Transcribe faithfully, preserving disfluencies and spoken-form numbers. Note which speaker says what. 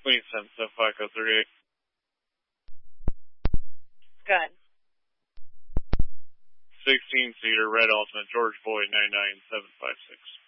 Speaker 1: Queen seven seven five code thirty-eight.
Speaker 2: Good.
Speaker 1: sixteen seater, red Ultimate, George Boyd nine nine seven five six.